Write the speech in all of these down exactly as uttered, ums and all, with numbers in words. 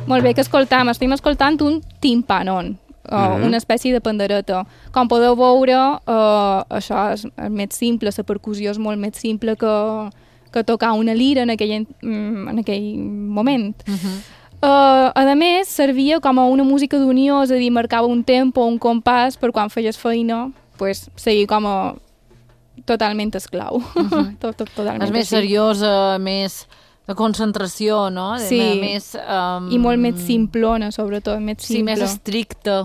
Molt bé, que escoltam? Estem escoltant un timpanon, uh, mm-hmm. una espècie de pandereta. Com podeu veure, uh, això és més simple, la percussió és molt més simple que, que tocar una lira en aquell, en aquell moment. Mm-hmm. Uh, a més, servia com a una música d'unió, és a dir, marcava un tempo, un compàs, per quan feies feina, pues, seguir com a totalment esclau. Uh-huh. tot, tot, totalment és més així. seriosa, més de concentració, no? De, sí, més, um... i molt més simplona, sobretot, més simple. Sí, més estricta.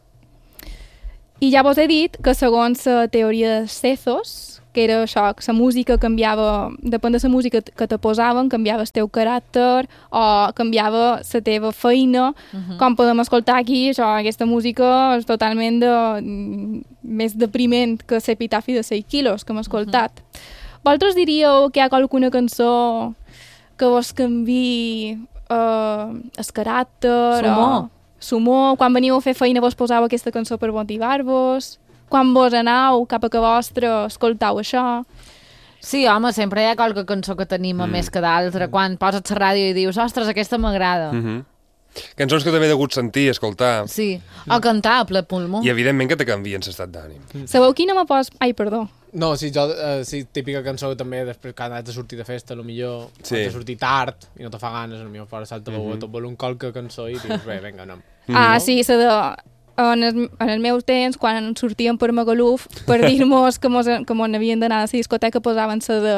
I ja vos he dit que segons la teoria de Cethos, que era això, que la música canviava, depèn de la música que te posaven, canviava el teu caràcter o canviava la teva feina. Uh-huh. Com podem escoltar aquí, això, aquesta música és totalment de, més depriment que l'epitafi de seis quilos que hem escoltat. Uh-huh. Vosaltres diríeu que hi ha alguna cançó que vos canvi eh, el caràcter? Sumó. O sumó, quan veniu a fer feina vos posau aquesta cançó per motivar-vos? Quan vos anau cap a que vostre escoltau això? Sí, home, sempre hi ha qualque cançó que t'anima mm. més que d'altra. Quan poses la ràdio i dius, ostres, aquesta m'agrada. Mm-hmm. Cançons que també he degut sentir, escoltar. Sí, o cantar a ple pulmó. I evidentment que te canvien l'estat d'ànim. Mm. Sabeu quina me pos... Ai, perdó. No, sí, jo, uh, sí, típica cançó també, després que has de sortir de festa, potser sí. has de sortir tard i no te fa ganes, potser fora salta mm-hmm. tot vol un qualque cançó i dius, bé, vinga, anem. Ah, no? Sí, la de... En el, en el meu temps, quan sortíem per Magaluf, per dir-nos que mos, que mos n'havien d'anar a la discoteca, posaven la de...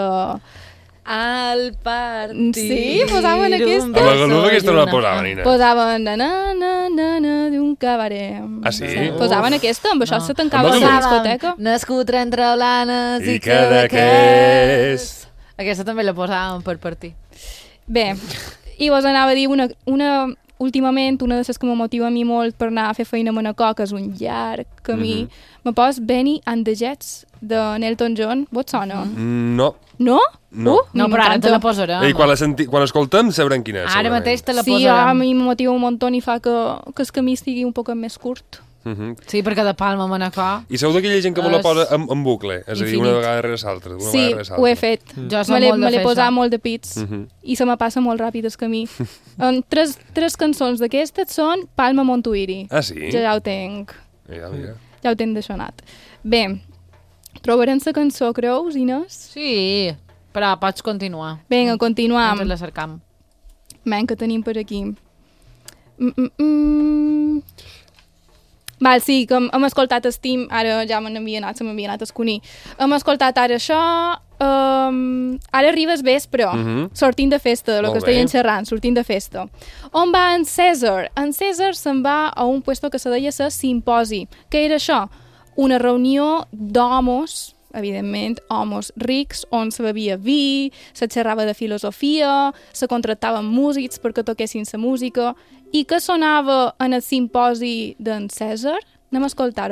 Al partir... Sí, posaven aquesta. A Magaluf aquesta no la posaven, Ina. Posaven na na na na na d'un cabaret. Ah, sí? Posaven aquesta, amb això no. se tancava la discoteca. Nascut entre blanes i, I cadaqués. Aquesta també la posàvem per partir. Bé, i vos anava a dir una... una últimament, una de les que me motiva a mi molt per anar a fer feina a Manacor, que és un llarg camí, mm-hmm. me pos Benny and the Jets, de Elton John. Vos sona? Mm, no. No? No. Uh, no, però ara te la posarem. Ei, quan, la senti... quan escoltem sabrem quina és. Ara segurament. mateix te la sí, posarem. Sí, a mi me motiva un muntó i fa que, que el camí estigui un poc més curt. Mm-hmm. Sí, perquè de Palma a Manacor... I sou d'aquella gent que me la posa en, en bucle? És a dir, una vegada darrere l'altra. Sí, ho he fet. Mm. Me l'he posat molt de pits mm-hmm. i se me passa molt ràpid el camí. um, tres, tres cançons d'aquestes són Palma Montuïri. Ah, sí? Ja, ja ho tenc. Ja, ja. Ja ho tenc deixonat. Bé, trobarem la cançó, creus, Inés? Sí, però pots continuar. Vinga, continuam. Ens la cercam. Men, que tenim per aquí? Mm-mm-mm. Val, sí, que hem, hem escoltat Estim, ara ja me n'havia anat, se m'havia anat a esconir. Hem escoltat ara això, um, ara arriba el vespre, mm-hmm. sortint de festa, el que estaven xerrant, sortint de festa. On va en César? En César se'n va a un puesto que se deia ser simposi. Què era això? Una reunió d'homos, evidentment, homes rics, on se bevia vi, se xerrava de filosofia, se contractaven músics perquè toquessin la música. I què sonava en el simposi d'en César? Anem a escoltar-ho.